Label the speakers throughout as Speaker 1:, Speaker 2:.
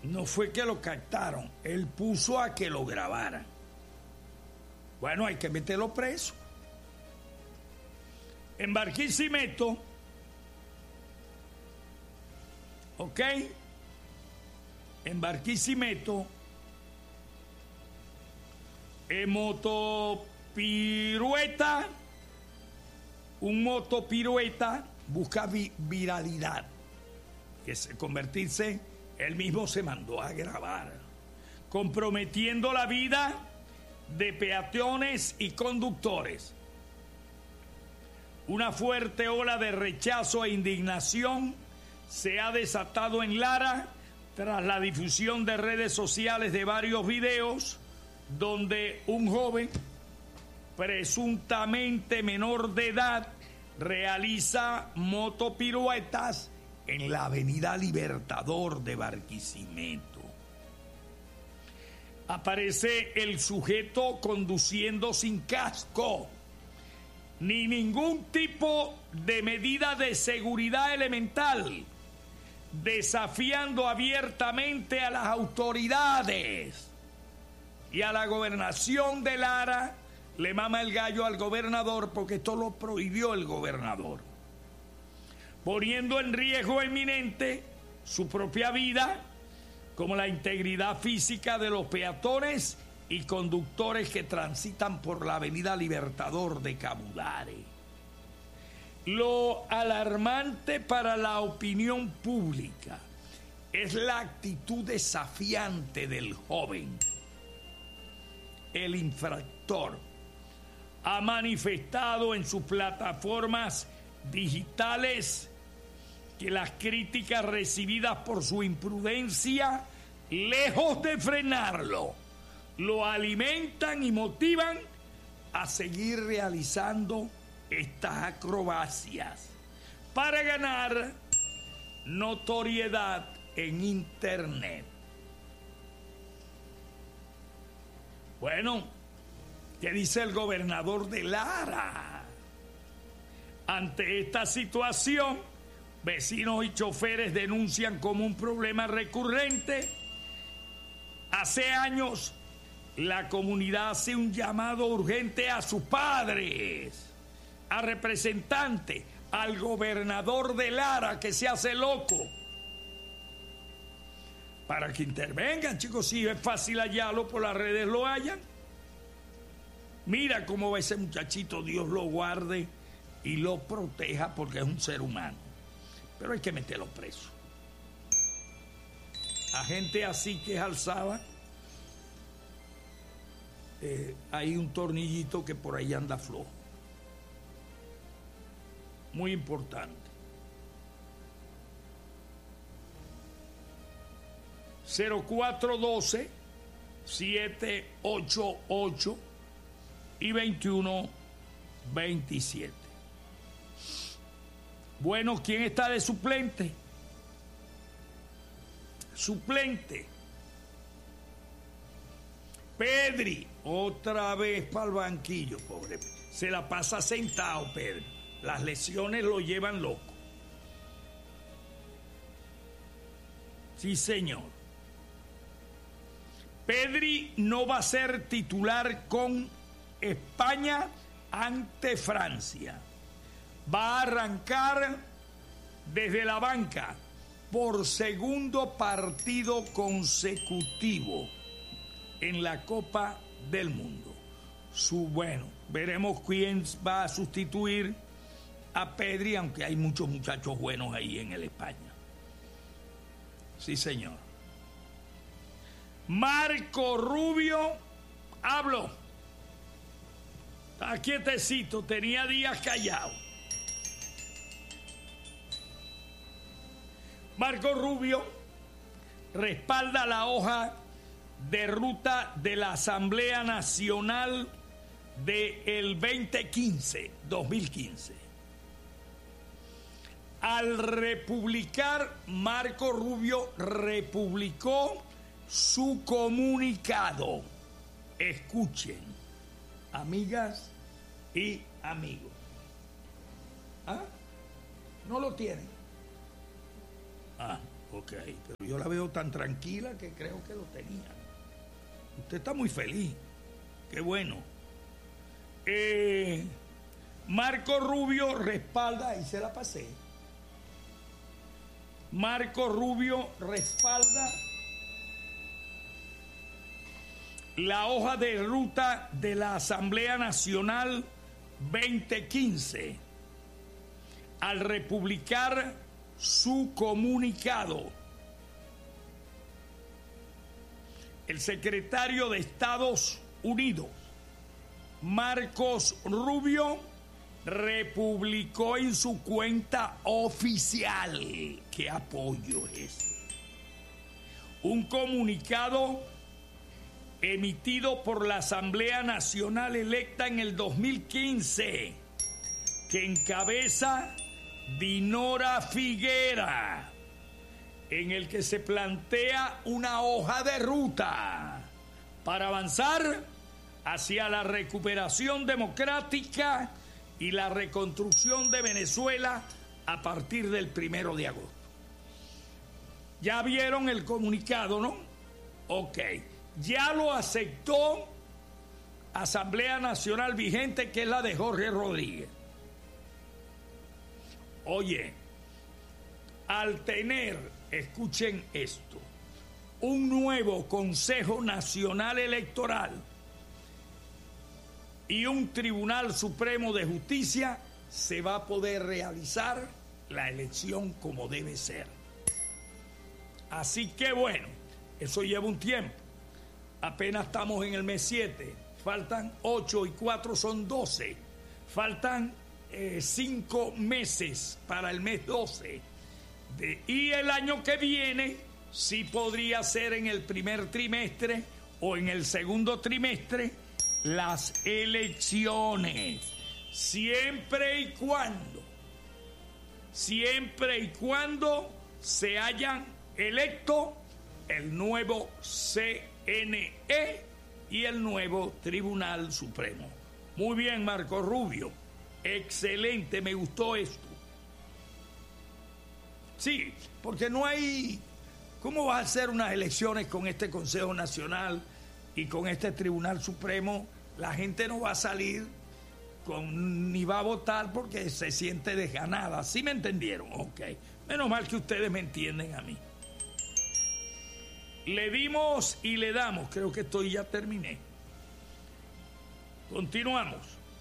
Speaker 1: No fue que lo captaron, él puso a que lo grabaran. Bueno, hay que meterlo preso. En Barquisimeto, ¿ok? En Barquisimeto, en motopirueta, un motopirueta busca viralidad, que se convertirse, él mismo se mandó a grabar, comprometiendo la vida de peatones y conductores. Una fuerte ola de rechazo e indignación se ha desatado en Lara tras la difusión de redes sociales de varios videos donde un joven, presuntamente menor de edad, realiza motopiruetas en la avenida Libertador de Barquisimeto. Aparece el sujeto conduciendo sin casco ni ningún tipo de medida de seguridad elemental, desafiando abiertamente a las autoridades y a la gobernación de Lara. Le mama el gallo al gobernador porque esto lo prohibió el gobernador, poniendo en riesgo inminente su propia vida, como la integridad física de los peatones y conductores que transitan por la avenida Libertador de Cabudare. Lo alarmante para la opinión pública es la actitud desafiante del joven. El infractor ha manifestado en sus plataformas digitales que las críticas recibidas por su imprudencia, lejos de frenarlo, lo alimentan y motivan a seguir realizando estas acrobacias para ganar notoriedad en Internet. Bueno, ¿qué dice el gobernador de Lara? Ante esta situación, vecinos y choferes denuncian como un problema recurrente. Hace años, la comunidad hace un llamado urgente a sus padres, a representantes, al gobernador de Lara, que se hace loco, para que intervengan, chicos. Si es fácil hallarlo por las redes, lo hallan. Mira cómo va ese muchachito, Dios lo guarde y lo proteja, porque es un ser humano. Pero hay que meterlo preso. A gente así que es alzada, hay un tornillito que por ahí anda flojo. Muy importante. 0412 788 y 2127. Bueno, ¿quién está de suplente? Suplente. Pedri, otra vez para el banquillo, pobre. Se la pasa sentado, Pedri. Las lesiones lo llevan loco. Sí, señor. Pedri no va a ser titular con España ante Francia. Va a arrancar desde la banca por segundo partido consecutivo en la Copa del Mundo. Bueno, veremos quién va a sustituir a Pedri, aunque hay muchos muchachos buenos ahí en el España. Sí, señor. Marco Rubio, hablo. Está quietecito, tenía días callado. Marco Rubio respalda la hoja de ruta de la Asamblea Nacional del 2015. Al republicar, Marco Rubio republicó su comunicado. Escuchen, amigas y amigos. ¿Ah? ¿No lo tienen? Ah, Ok, pero yo la veo tan tranquila que creo que lo tenía. Usted está muy feliz. Qué bueno. Marco Rubio respalda, ahí se la pasé. Marco Rubio respalda la hoja de ruta de la Asamblea Nacional 2015 al republicar su comunicado. El secretario de Estados Unidos, Marcos Rubio, republicó en su cuenta oficial, ¿qué apoyo es? Un comunicado emitido por la Asamblea Nacional electa en el 2015, que encabeza Dinora Figuera, en el que se plantea una hoja de ruta para avanzar hacia la recuperación democrática y la reconstrucción de Venezuela a partir del 1 de agosto. Ya vieron el comunicado, ¿no? Ok. Ya lo aceptó Asamblea Nacional vigente, que es la de Jorge Rodríguez. Oye, al tener, escuchen esto, un nuevo Consejo Nacional Electoral y un Tribunal Supremo de Justicia, se va a poder realizar la elección como debe ser. Así que bueno, eso lleva un tiempo. Apenas estamos en el mes 7, faltan 8 y 4 son 12, faltan 5 meses para el mes 12. Y el año que viene sí podría ser en el primer trimestre o en el segundo trimestre las elecciones, siempre y cuando se hayan electo el nuevo CNE y el nuevo Tribunal Supremo. Muy bien, Marco Rubio, excelente, me gustó esto. Sí, porque no hay... ¿Cómo va a hacer unas elecciones con este Consejo Nacional y con este Tribunal Supremo? La gente no va a salir ni va a votar porque se siente desganada. ¿Sí me entendieron? Ok. Menos mal que ustedes me entienden a mí. Le dimos y le damos. Creo que esto ya terminé. Continuamos.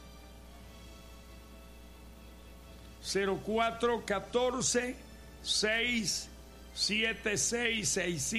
Speaker 1: 0414 676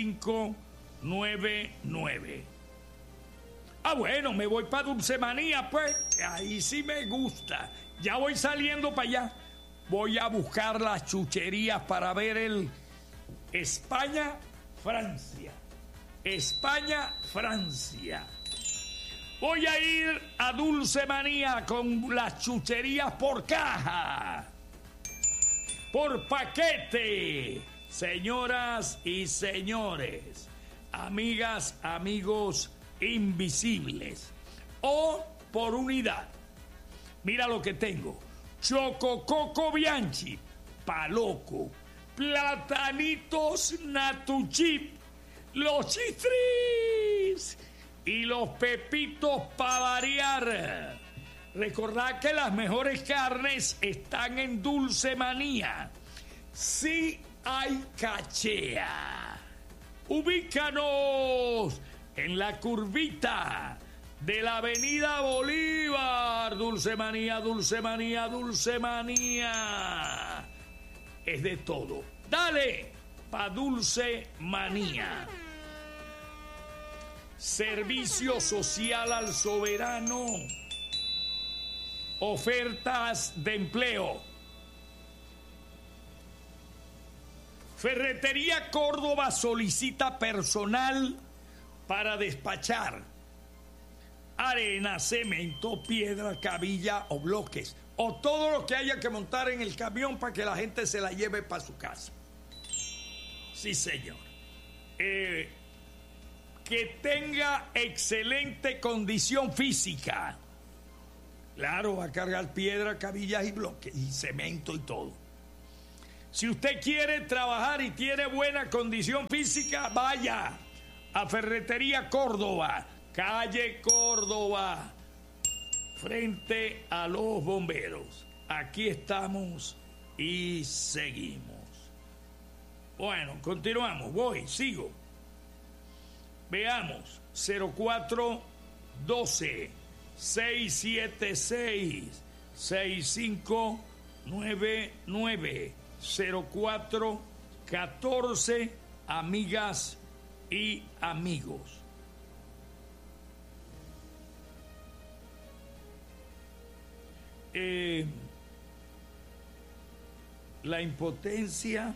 Speaker 1: 6599. Ah, bueno, me voy para Dulcemanía, pues. Ahí sí me gusta. Ya voy saliendo para allá. Voy a buscar las chucherías para ver el España-Francia. España-Francia. Voy a ir a Dulcemanía con las chucherías por caja, por paquete. Señoras y señores, amigas, amigos invisibles, o por unidad. Mira lo que tengo: Choco Coco Bianchi, Paloco, Platanitos Natuchip, los chistris y los pepitos para variar. Recordad que las mejores carnes están en Dulcemanía. Sí hay cachea. Ubícanos en la curvita de la Avenida Bolívar. Dulcemanía, Dulcemanía, Dulcemanía. Es de todo. Dale pa' Dulcemanía. Servicio social al soberano. Ofertas de empleo. Ferretería Córdoba solicita personal para despachar arena, cemento, piedra, cabilla o bloques, o todo lo que haya que montar en el camión para que la gente se la lleve para su casa. Sí, señor. Que tenga excelente condición física. Claro, va a cargar piedra, cabillas y bloques, y cemento y todo. Si usted quiere trabajar y tiene buena condición física, vaya a Ferretería Córdoba, calle Córdoba, frente a los bomberos. Aquí estamos y seguimos. Bueno, continuamos, sigo. Veamos, 0412 676 6599 0414, amigas y amigos. La impotencia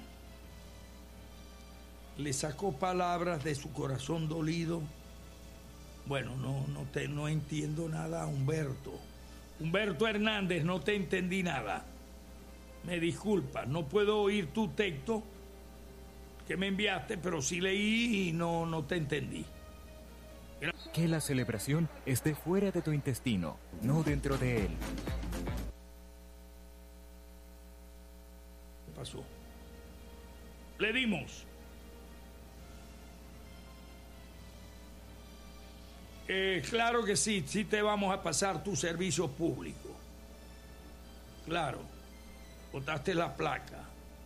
Speaker 1: le sacó palabras de su corazón dolido. Bueno, no entiendo nada, Humberto Hernández, no te entendí nada. Me disculpas, no puedo oír tu texto que me enviaste, pero sí leí y no te entendí.
Speaker 2: Que la celebración esté fuera de tu intestino, no dentro de él.
Speaker 1: ¿Qué pasó? Le dimos. Claro que sí te vamos a pasar tu servicio público. Claro, botaste la placa.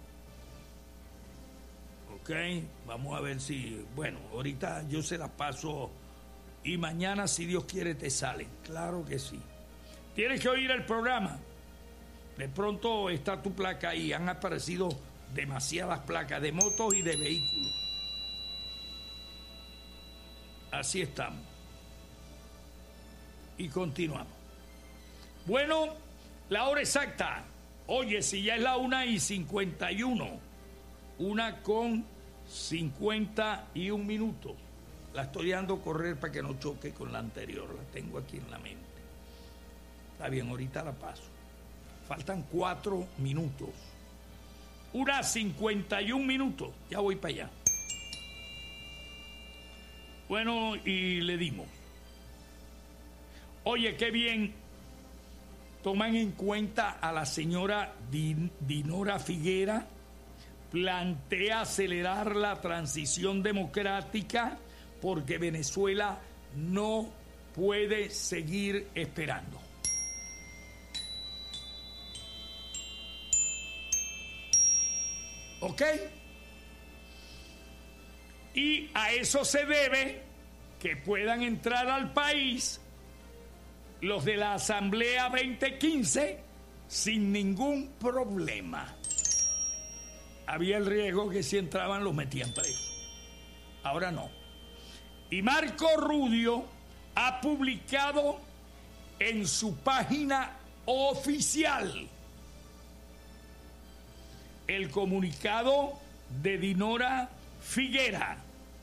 Speaker 1: Ok, vamos a ver si, bueno, ahorita yo se las paso y mañana, si Dios quiere, te salen. Claro que sí. Tienes que oír el programa. De pronto está tu placa ahí. Han aparecido demasiadas placas de motos y de vehículos. Así estamos. Y continuamos. Bueno, la hora exacta. Oye, si ya es la 1:51. 1:51 minutos. La estoy dando a correr para que no choque con la anterior. La tengo aquí en la mente. Está bien, ahorita la paso. Faltan 4 minutos. 1:51 minutos. Ya voy para allá. Bueno, y le dimos. Oye, qué bien toman en cuenta a la señora Dinora Figuera. Plantea acelerar la transición democrática porque Venezuela no puede seguir esperando. ¿Ok? Y a eso se debe que puedan entrar al país los de la Asamblea 2015 sin ningún problema. Había el riesgo que si entraban los metían presos. Ahora no. Y Marco Rubio ha publicado en su página oficial el comunicado de Dinora Figuera,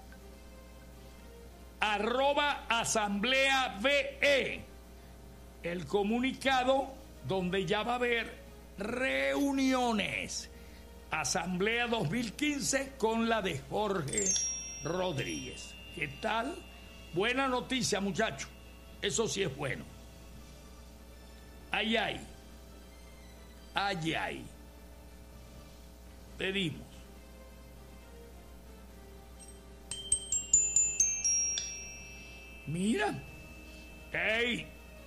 Speaker 1: @Asamblea VE, el comunicado donde ya va a haber reuniones. Asamblea 2015 con la de Jorge Rodríguez. ¿Qué tal? Buena noticia, muchachos. Eso sí es bueno. Ay, ay. Ay, ay. Pedimos. Mira. ¡Ey!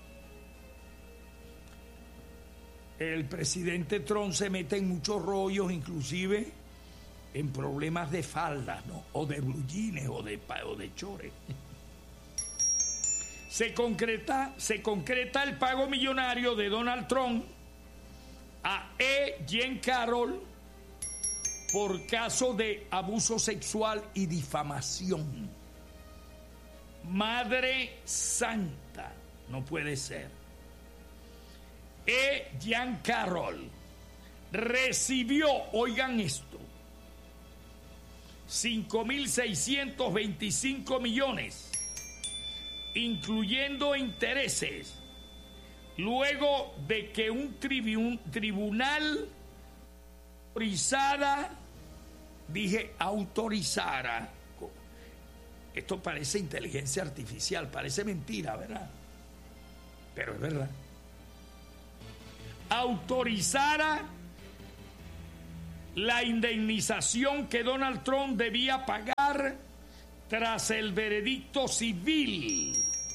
Speaker 1: El presidente Trump se mete en muchos rollos, inclusive en problemas de faldas, ¿no? O de blue jeans o de chores. Se concreta el pago millonario de Donald Trump a Jean Carroll por caso de abuso sexual y difamación. Madre Santa, no puede ser. Jean Carroll recibió, oigan esto, 5.625 millones, incluyendo intereses, luego de que un tribunal autorizara. Esto parece inteligencia artificial, parece mentira, ¿verdad? Pero es verdad. Autorizara la indemnización que Donald Trump debía pagar tras el veredicto civil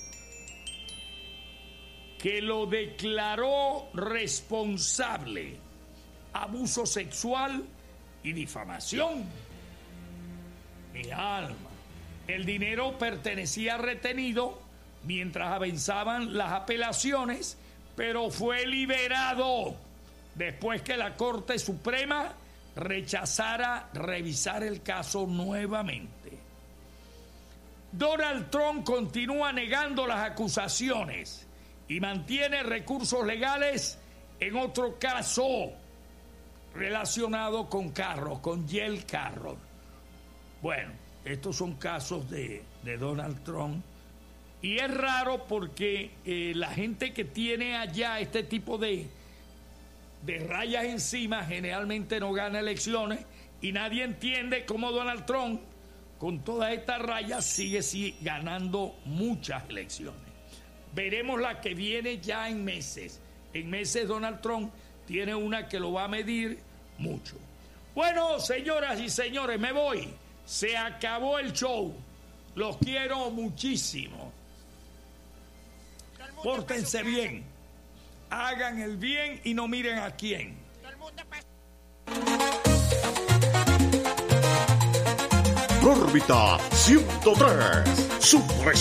Speaker 1: que lo declaró responsable, abuso sexual y difamación. Mi alma. El dinero pertenecía retenido mientras avanzaban las apelaciones, pero fue liberado después que la Corte Suprema rechazara revisar el caso nuevamente. Donald Trump continúa negando las acusaciones y mantiene recursos legales en otro caso relacionado con carros, con Yale Carroll. Bueno, estos son casos de Donald Trump. Y es raro porque la gente que tiene allá este tipo de rayas encima generalmente no gana elecciones, y nadie entiende cómo Donald Trump, con todas estas rayas, sigue ganando muchas elecciones. Veremos la que viene ya en meses. En meses Donald Trump tiene una que lo va a medir mucho. Bueno, señoras y señores, me voy. Se acabó el show. Los quiero muchísimo. Pórtense bien. Hagan el bien y no miren a quién.
Speaker 3: Órbita 103, su